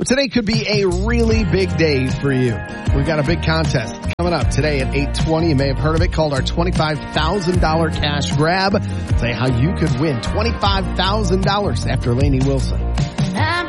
Well, today could be a really big day for you. We've got a big contest coming up today at 8:20. You may have heard of it, called our $25,000 cash grab. Tell you how you could win $25,000 after Lainey Wilson.